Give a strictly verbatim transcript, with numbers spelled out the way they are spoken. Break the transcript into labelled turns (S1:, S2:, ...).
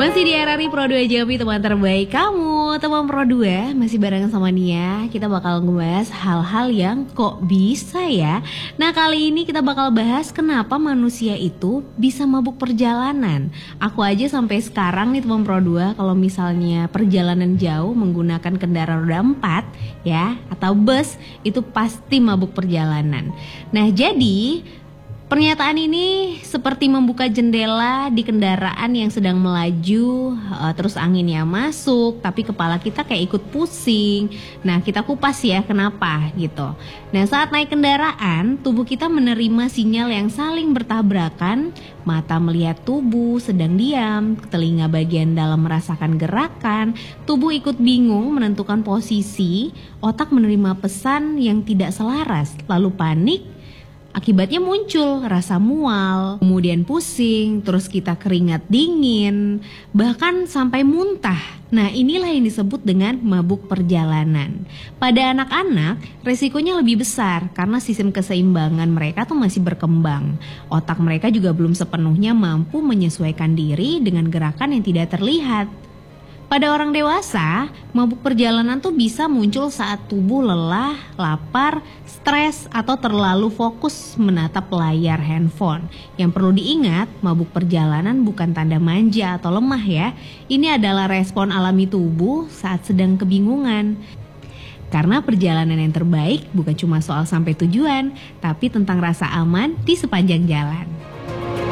S1: Masih di R R I Pro dua Jambi, teman terbaik kamu. Teman Pro dua, masih barengan sama Nia. Kita bakal ngebahas hal-hal yang kok bisa ya. Nah, kali ini kita bakal bahas kenapa manusia itu bisa mabuk perjalanan. Aku aja sampai sekarang nih teman Pro dua, kalau misalnya perjalanan jauh menggunakan kendaraan roda empat ya, atau bus, itu pasti mabuk perjalanan. Nah, jadi pernyataan ini seperti membuka jendela di kendaraan yang sedang melaju, uh, terus anginnya masuk, tapi kepala kita kayak ikut pusing. Nah, kita kupas ya kenapa gitu. Nah, saat naik kendaraan, tubuh kita menerima sinyal yang saling bertabrakan. Mata melihat tubuh sedang diam, telinga bagian dalam merasakan gerakan, tubuh ikut bingung menentukan posisi, otak menerima pesan yang tidak selaras, lalu panik. Akibatnya muncul rasa mual, kemudian pusing, terus kita keringat dingin, bahkan sampai muntah. Nah, inilah yang disebut dengan mabuk perjalanan. Pada anak-anak, resikonya lebih besar karena sistem keseimbangan mereka tuh masih berkembang. Otak mereka juga belum sepenuhnya mampu menyesuaikan diri dengan gerakan yang tidak terlihat. Pada orang dewasa, mabuk perjalanan tuh bisa muncul saat tubuh lelah, lapar, stres, atau terlalu fokus menatap layar handphone. Yang perlu diingat, mabuk perjalanan bukan tanda manja atau lemah ya. Ini adalah respon alami tubuh saat sedang kebingungan. Karena perjalanan yang terbaik bukan cuma soal sampai tujuan, tapi tentang rasa aman di sepanjang jalan.